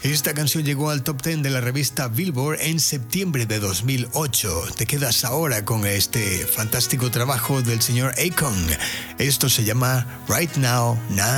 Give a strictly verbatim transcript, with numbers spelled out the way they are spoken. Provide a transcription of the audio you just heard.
Esta canción llegó al top diez de la revista Billboard en septiembre de dos mil ocho. Te quedas ahora con este fantástico trabajo del señor Akon. Esto se llama Right Now, Now.